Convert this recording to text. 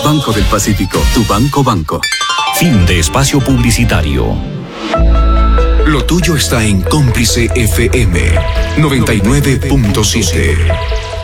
Banco del Pacífico, tu banco. Fin de espacio publicitario. Lo tuyo está en Cómplice FM 99.7.